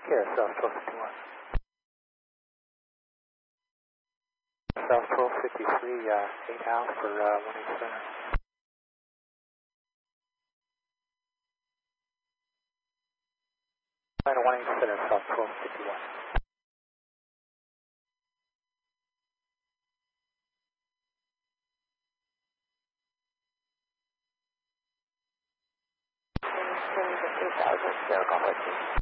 Care, South 1251. South 1253, 8 house for 187. Final 187, South 1251. Sierra Golf 18.